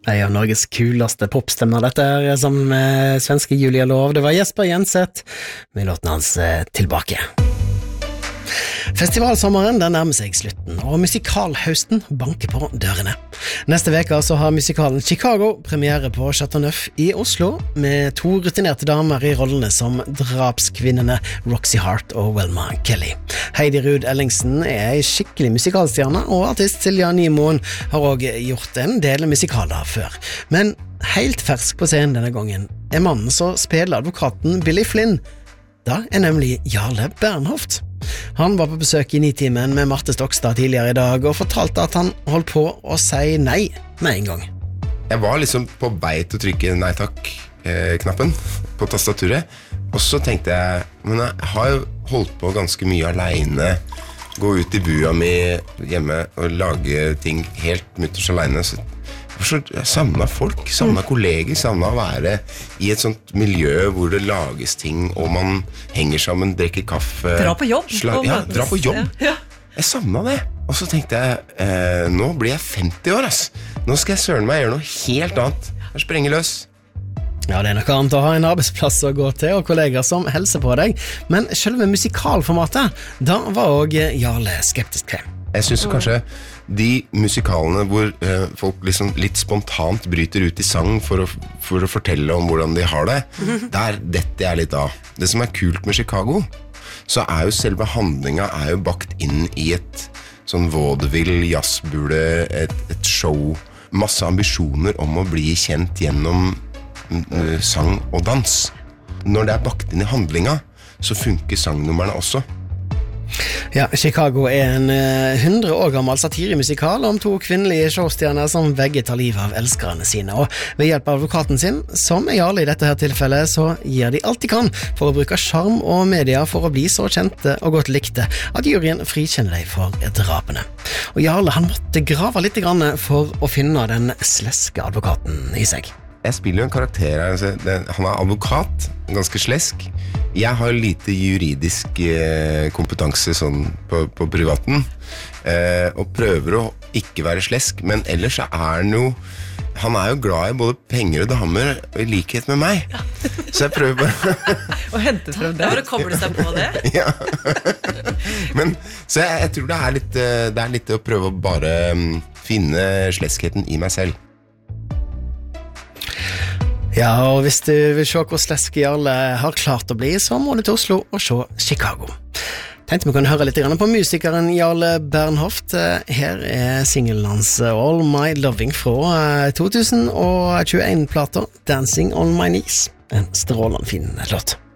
En av Norges kuleste popstemmer dette som svenske Julia Lov. Det var Jesper Jenseth med låten hans Tilbake. Festivalsommeren den nærmer seg slutten, og musikalhøsten banker på dørene. Neste veke så har musikalen Chicago premiere på Chateau Neuf i Oslo, med 2 rutinerte damer i rollene som drapskvinnene Roxy Hart og Velma Kelly. Heidi Ruud Ellingsen en skikkelig musikalstjerne, og artist Silja Nymoen har også gjort en del musikaler før. Men helt fersk på scenen denne gangen mannen som spiller advokaten Billy Flynn. Da nemlig Jarle Bernhoft. Han var på besøk i Nitimen med Marte Stokstad tidligere i dag og fortalte at han holdt på å si nei med en gang. Jeg var liksom på vei til å trykke nei takk-knappen på tastaturet, og så tenkte jeg, men jeg har jo holdt på ganske mye alene, gå ut i bua mi hjemme og lage ting helt mutters alene, så jeg savnet folk, savnet kolleger, savnet å være i et sånt miljø hvor det lages ting, og man henger sammen, drikker kaffe. Dra på jobb. Ja, dra på jobb. Ja. Jeg savnet det. Og så tenkte jeg, nå blir jeg 50 år, ass. Nå skal jeg søren meg gjøre noe helt annet. Jeg sprenger løs. Ja, det noe annet å ha en arbeidsplass å gå til, og kolleger som helser på deg. Men selve musikalformatet, da var også Jarle skeptisk til. Jeg synes kanskje de musikalene hvor folk liksom litt spontant bryter ut i sang for å fortelle om hvordan de har det, der detter jeg litt av. Det som kult med Chicago, så jo selve handlinga jo bakt inn i et sånn vaudeville, jazzbule, et show, masse ambisjoner om å bli kjent gjennom sang og dans. Når det bakt inn i handlinga, så funker sangnummerne også. Ja, Chicago en 100 år gammel satiremusikal om 2 kvinnelige showstjerner som begge tar livet av elskerne sine, og ved hjelp av advokaten sin, som Jarle i dette her tilfellet, så gir de alt de kan for å bruke charm og media for å bli så kjente og godt likte at juryen frikjenner deg for drapene. Og Jarle, han måtte grave litt grann for å finne den sleske advokaten i seg. Jeg spiller jo en karakter her, han advokat, ganske slesk. Jeg har lite juridisk kompetanse sånn på privaten, og prøver å ikke være slesk, men ellers så han han jo glad i både penger og damer, i likhet med meg. Så jeg prøver bare å hente frem det. Bare kobler seg på det. Ja. Men så jeg tror det litt å prøve å bare finne sleskheten i meg selv. Ja, og hvis du vil se hvor sleske Jarle har klart å bli, så må du til Oslo og se Chicago. Tenkte vi kunne høre litt på musikeren Jarle Bernhoft. Her singelen hans All My Loving fra 2021-plater Dancing on My Knees. En strålende fin låt.